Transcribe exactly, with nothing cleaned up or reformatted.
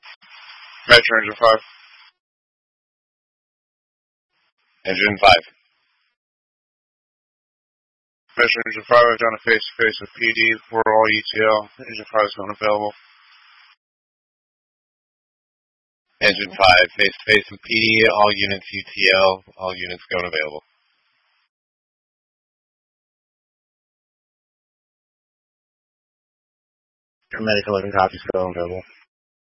Metro Engine five. Engine five. Metro Engine five, I've done a face-to-face with P D for all E T L. Engine five is unavailable. Engine five, face-to-face with P D, all units U T L, all units going available. Medical living copies going available.